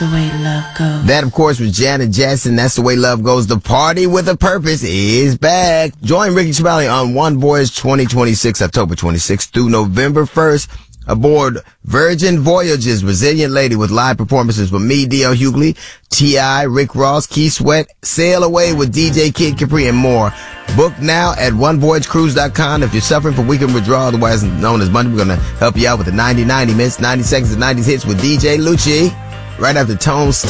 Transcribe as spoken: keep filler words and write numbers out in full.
The way love goes. That, of course, was Janet Jackson. That's the way love goes. The party with a purpose is back. Join Ricky Chabali on One Voyage twenty twenty-six, October twenty-sixth through November first. Aboard Virgin Voyages, Resilient Lady, with live performances with me, D L Hughley, T I, Rick Ross, Keith Sweat, Sail Away with D J Kid Capri, and more. Book now at one voyage cruise dot com. If you're suffering from weekend withdrawal, otherwise known as Monday, we're going to help you out with the ninety ninety minutes, ninety seconds of nineties hits with D J Lucci. Right after Tone Step.